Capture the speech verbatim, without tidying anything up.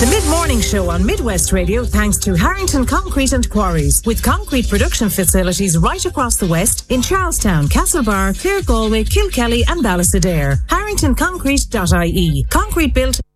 The mid-morning show on Midwest Radio thanks to Harrington Concrete and Quarries, with concrete production facilities right across the West in Charlestown, Castlebar, Clare Galway, Kilkelly and Ballysadare. harrington concrete dot I E. Concrete built